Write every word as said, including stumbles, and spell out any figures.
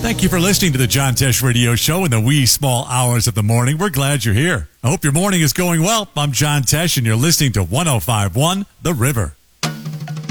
Thank you for listening to the John Tesh Radio Show in the wee small hours of the morning. We're glad you're here. I hope your morning is going well. I'm John Tesh, and you're listening to one oh five point one The River.